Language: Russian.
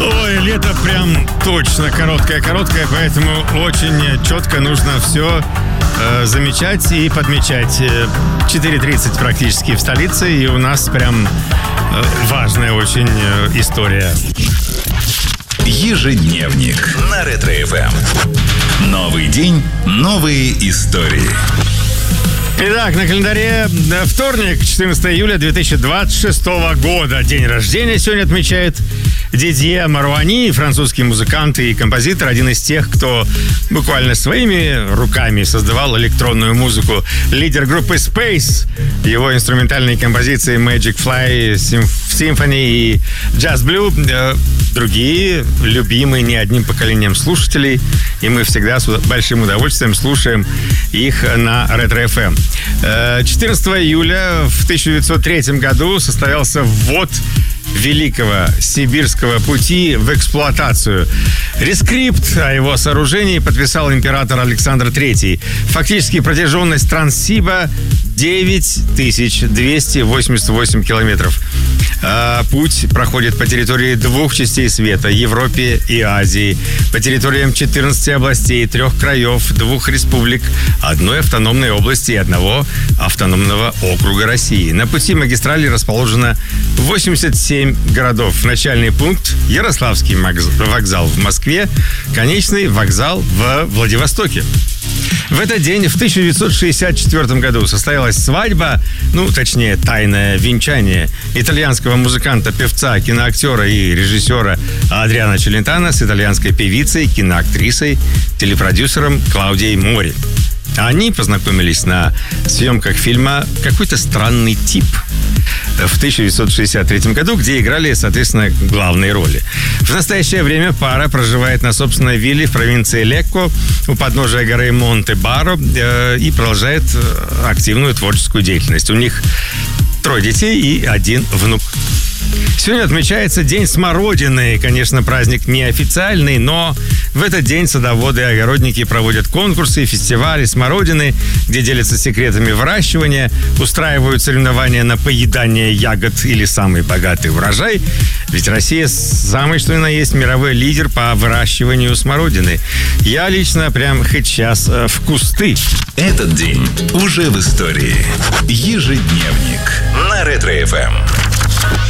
Ой, лето прям точно короткое, поэтому очень четко нужно все замечать и подмечать. 4:30 практически в столице, и у нас прям важная очень история. Ежедневник на Ретро-ФМ. Новый день, новые истории. Итак, на календаре вторник, 14 июля 2026 года. День рождения сегодня отмечает Дидье Маруани, французский музыкант и композитор, один из тех, кто буквально своими руками создавал электронную музыку. Лидер группы Space, его инструментальные композиции Magic Fly, Symphony и Jazz Blue, другие, любимые не одним поколением слушателей, и мы всегда с большим удовольствием слушаем их на Ретро-ФМ. 14 июля в 1903 году состоялся ввод Великого Сибирского пути в эксплуатацию. Рескрипт о его сооружении подписал император Александр III. Фактически протяженность Транссиба 9288 километров. Путь проходит по территории двух частей света, Европе и Азии, по территориям 14 областей, 3 краев, 2 республик, 1 автономной области и 1 автономного округа России. На пути магистрали расположено 87 городов. Начальный пункт – Ярославский вокзал в Москве, конечный вокзал в Владивостоке. В этот день, в 1964 году, состоялась свадьба, точнее, тайное венчание итальянского музыканта, певца, киноактера и режиссера Адриано Челентано с итальянской певицей, киноактрисой, телепродюсером Клаудией Мори. Они познакомились на съемках фильма «Какой-то странный тип» в 1963 году, где играли, соответственно, главные роли. В настоящее время пара проживает на собственной вилле в провинции Лекко у подножия горы Монте-Баро и продолжает активную творческую деятельность. У них 3 детей и 1 внук. Сегодня отмечается День смородины. Конечно, праздник неофициальный, но в этот день садоводы и огородники проводят конкурсы и фестивали смородины, где делятся секретами выращивания, устраивают соревнования на поедание ягод или самый богатый урожай. Ведь Россия самый что ни на есть мировой лидер по выращиванию смородины. Я лично прям хоть сейчас в кусты. Этот день уже в истории. Ежедневник на Ретро-ФМ.